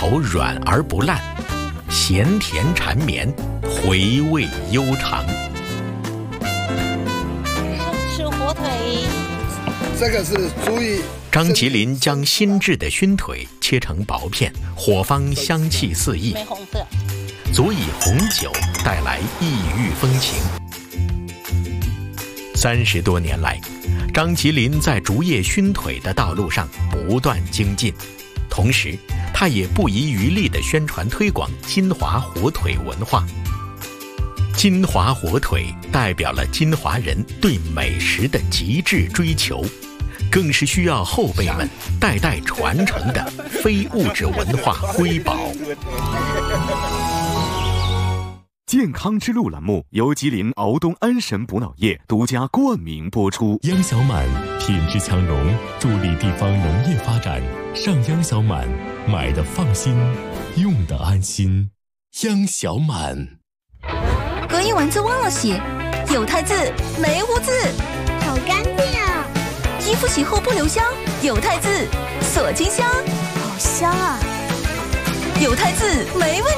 头软而不烂，咸甜缠绵，回味悠长。 吃火腿， 这个是足以。 张吉林将新制的熏腿切成薄片，火方香气四溢， 玫红色， 足以红酒带来异域风情。30多年来，张吉林在竹叶熏腿的道路上不断精进，同时他也不遗余力地宣传推广金华火腿文化。金华火腿代表了金华人对美食的极致追求，更是需要后辈们代代传承的非物质文化瑰宝。 健康之路栏目由吉林敖东安神补脑液独家冠名播出。 央小满品质强农，助力地方农业发展。上央小满，买的放心，用的安心。央小满。 隔夜丸子忘了洗，有汰渍没污渍， 好干净啊！ 衣服洗后不留香，有汰渍锁金香， 好香啊！ 有汰渍没问题。